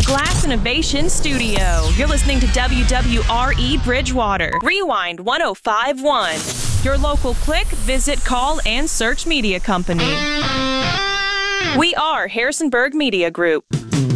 Glass Innovation Studio. You're listening to WWRE Bridgewater. Rewind 105.1. Your local click, visit, call, and search media company. We are Harrisonburg Media Group.